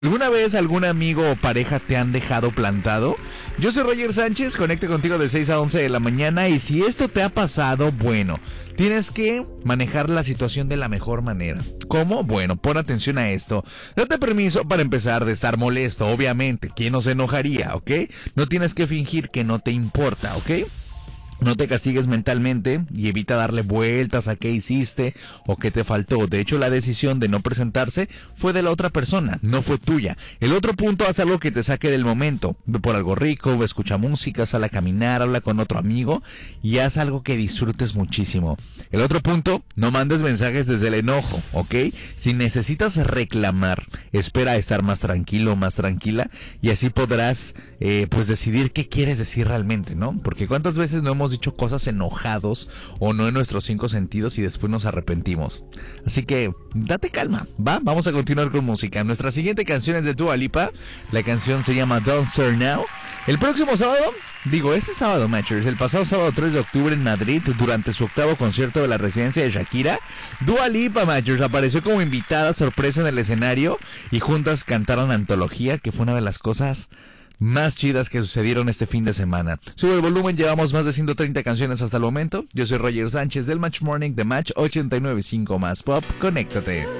¿Alguna vez algún amigo o pareja te han dejado plantado? Yo soy Roger Sánchez, conecto contigo de 6 a 11 de la mañana y si esto te ha pasado, bueno, tienes que manejar la situación de la mejor manera. ¿Cómo? Bueno, pon atención a esto. Date permiso para empezar de estar molesto, obviamente. ¿Quién no se enojaría, ok? No tienes que fingir que no te importa, ¿ok? No te castigues mentalmente y evita darle vueltas a qué hiciste o qué te faltó. De hecho, la decisión de no presentarse fue de la otra persona, no fue tuya. El otro punto, haz algo que te saque del momento. Ve por algo rico, ve, escucha música, sal a caminar, habla con otro amigo y haz algo que disfrutes muchísimo. El otro punto, no mandes mensajes desde el enojo, ¿ok? Si necesitas reclamar, espera a estar más tranquilo, más tranquila y así podrás pues decidir qué quieres decir realmente, ¿no? Porque cuántas veces no hemos dicho cosas enojados o no en nuestros 5 sentidos y después nos arrepentimos. Así que date calma, ¿va? Vamos a continuar con música. Nuestra siguiente canción es de Dua Lipa. La canción se llama Don't Start Now. El próximo sábado, este sábado, Matchers, el pasado sábado 3 de octubre en Madrid, durante su 8º concierto de la residencia de Shakira, Dua Lipa, Matchers, apareció como invitada sorpresa en el escenario y juntas cantaron Antología, que fue una de las cosas más chidas que sucedieron este fin de semana. Sube el volumen, llevamos más de 130 canciones hasta el momento. Yo soy Roger Sánchez del Match Morning de Match 89.5 más Pop. Conéctate.